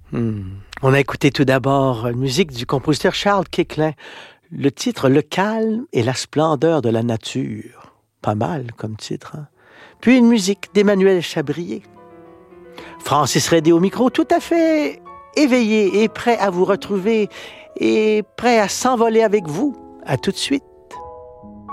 On a écouté tout d'abord une musique du compositeur Charles Koechlin, le titre Le calme et la splendeur de la nature. Pas mal comme titre, hein? Puis une musique d'Emmanuel Chabrier. Francis Redé au micro, tout à fait éveillé et prêt à vous retrouver et prêt à s'envoler avec vous. À tout de suite.